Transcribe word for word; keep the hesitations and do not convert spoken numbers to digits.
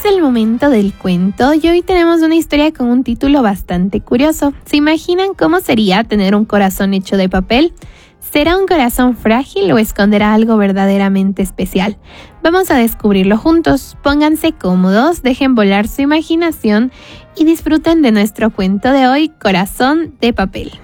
Es el momento del cuento y hoy tenemos una historia con un título bastante curioso. ¿Se imaginan cómo sería tener un corazón hecho de papel? ¿Será un corazón frágil o esconderá algo verdaderamente especial? Vamos a descubrirlo juntos. Pónganse cómodos, dejen volar su imaginación y disfruten de nuestro cuento de hoy, Corazón de Papel.